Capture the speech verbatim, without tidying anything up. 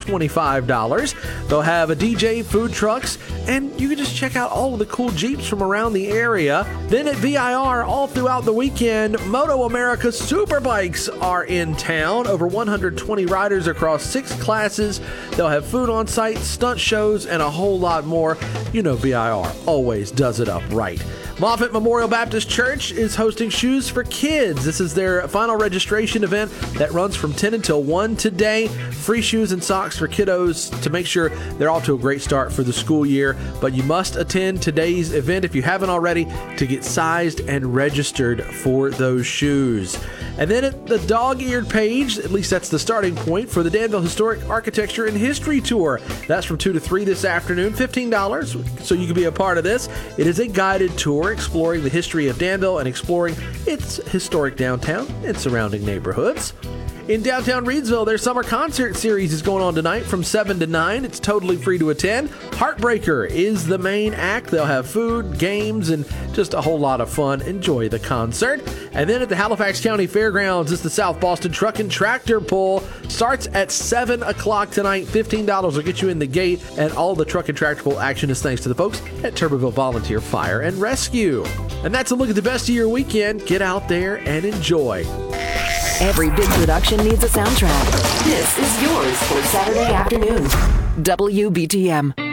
twenty-five dollars. They'll have a D J, food trucks, and you can just check out all of the cool Jeeps from around the area. Then at V I R, all throughout the weekend, Moto America Superbikes are in town. Over one hundred twenty riders across six classes. They'll have food on site, stunt shows, and a whole lot more. You know V I R always does it up right. Moffett Memorial Baptist Church is hosting Shoes for Kids. This is their final registration event that runs from ten until one today. Free shoes and socks for kiddos to make sure they're off to a great start for the school year. But you must attend today's event if you haven't already to get sized and registered for those shoes. And then at the dog-eared page, at least that's the starting point for the Danville Historic Architecture and History Tour. That's from two to three this afternoon, fifteen dollars, so you can be a part of this. It is a guided tour exploring the history of Danville and exploring its historic downtown and surrounding neighborhoods. In downtown Reidsville, their summer concert series is going on tonight from seven to nine. It's totally free to attend. Heartbreaker is the main act. They'll have food, games, and just a whole lot of fun. Enjoy the concert. And then at the Halifax County Fairgrounds, it's the South Boston Truck and Tractor Pull. Starts at seven o'clock tonight. fifteen dollars will get you in the gate. And all the Truck and Tractor Pull action is thanks to the folks at Tuberville Volunteer Fire and Rescue. And that's a look at the best of your weekend. Get out there and enjoy. Every big production needs a soundtrack. This is yours for Saturday afternoon. W B T M.